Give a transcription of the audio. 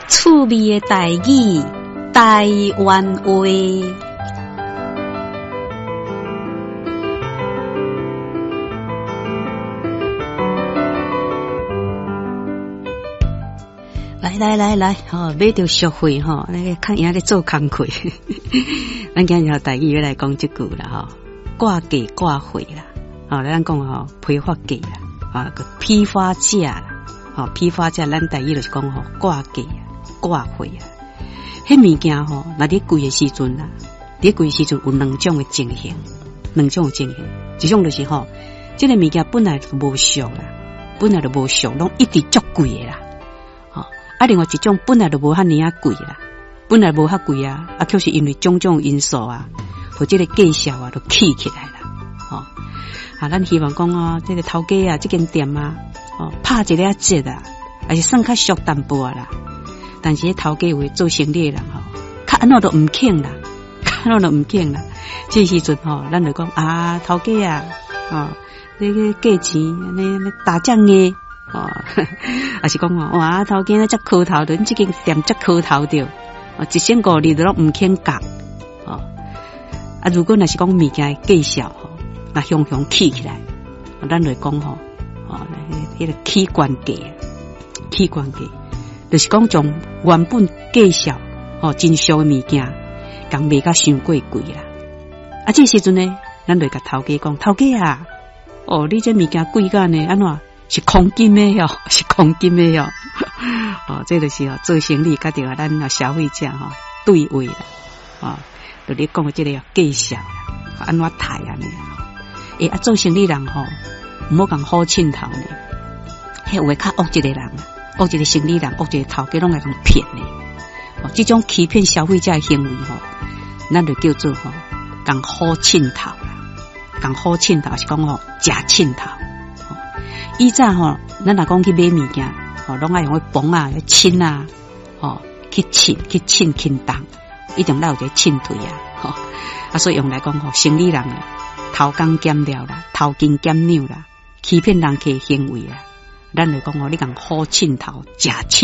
趣味的台语，台湾话。来，买着熟会吼，来看人家在做工课。咱今日台语要来讲这句啦吼，挂价挂会啦，咱讲吼批发价啦，个批发价啦，批发价咱台语就是讲吼挂价挂会啊。迄物件吼，那伫贵的时阵啦，伫贵时阵有两种的情形，一种就是吼，这个物件本来就无俗啦，拢一直足贵的啦。另外一种本来就无遐尼啊贵啦，本来无遐贵啊，就是因为种种因素啊，或者个价销啊都起起来啦。咱希望讲这个头家啊，这间店啊，拍一个折啊，还是算较俗淡薄啦。但是头家为做生意的人较安怎都唔肯啦，这时阵咱就讲头家这个价钱你大降呢。还是讲哇，头家才磕头的，这间店才磕头掉，150都拢唔肯讲如果那是讲物件的价销那雄起起来，咱就讲迄个起关价，就是讲从原本价销真俗的物件，讲卖甲伤过贵啦。这时阵呢，咱就甲头家讲，头家啊，你这物件贵甲呢，安怎？是空金的哟，这就是做生意，甲着咱消费者对位啦，就咧讲这个价销啦，安怎抬安尼做生意人唔好讲好凊头呢，迄有诶较恶一个人，恶一个生意人，恶一个头家拢来讲骗呢，这种欺骗消费者的行为咱就叫做讲好凊头啦，是讲假凊头。以前咱若讲去买物件，拢爱用磅啊、称啊，去称重，一定要有一个称腿啊，所以用来讲生意人偷工减料啦、偷斤减两啦、欺骗人客行为啦，咱就讲你讲好称头、假称。